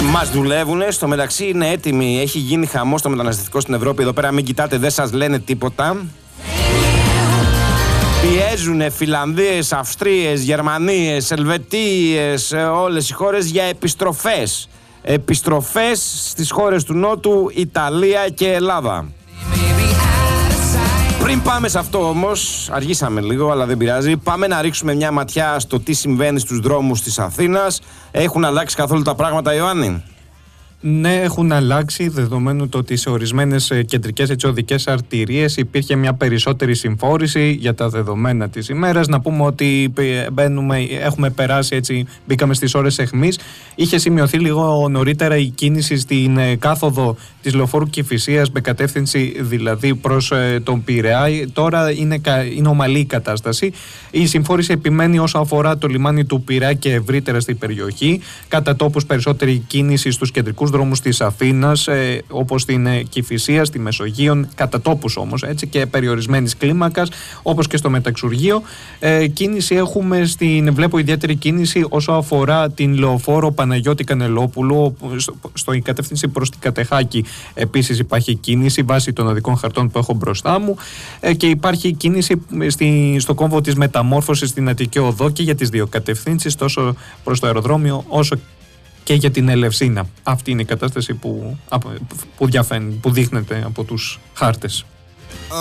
Μας δουλεύουνε, στο μεταξύ είναι έτοιμοι. Έχει γίνει χαμός το μεταναστευτικό στην Ευρώπη. Εδώ πέρα μην κοιτάτε, δεν σας λένε τίποτα. Πιέζουνε Φιλανδίες, Αυστρίες, Γερμανίες, Ελβετίες, όλες οι χώρες για επιστροφές. Επιστροφές στις χώρες του Νότου, Ιταλία και Ελλάδα. Πριν πάμε σε αυτό όμως, αργήσαμε λίγο αλλά δεν πειράζει, πάμε να ρίξουμε μια ματιά στο τι συμβαίνει στους δρόμους της Αθήνας. Έχουν αλλάξει καθόλου τα πράγματα, Ιωάννη? Ναι, έχουν αλλάξει, δεδομένου το ότι σε ορισμένες κεντρικές οδικές αρτηρίες υπήρχε μια περισσότερη συμφόρηση για τα δεδομένα της ημέρας. Να πούμε ότι έχουμε περάσει έτσι, μπήκαμε στις ώρες εχμής. Είχε σημειωθεί λίγο νωρίτερα η κίνηση στην κάθοδο της λεωφόρου Κηφισίας με κατεύθυνση δηλαδή προς τον Πειραιά. Τώρα είναι ομαλή η κατάσταση. Η συμφόρηση επιμένει όσο αφορά το λιμάνι του Πειραιά και ευρύτερα στην περιοχή. Κατά τόπους περισσότερη κίνηση στους κεντρικούς δρόμους της Αθήνας, όπως στην Κηφισία, στη Μεσογείο, κατά τόπους όμως έτσι, και περιορισμένης κλίμακας, όπως και στο Μεταξουργείο. Κίνηση έχουμε βλέπω ιδιαίτερη κίνηση όσο αφορά την λεωφόρο Παναγιώτη Κανελόπουλου, στο κατεύθυνση προς την Κατεχάκη. Επίσης υπάρχει κίνηση βάσει των οδικών χαρτών που έχω μπροστά μου, και υπάρχει κίνηση στο κόμβο της Μεταμόρφωσης στην Αττική Οδό και για τις δύο κατευθύνσεις, τόσο προς το αεροδρόμιο όσο και για την Ελευσίνα. Αυτή είναι η κατάσταση που δείχνεται από τους χάρτες.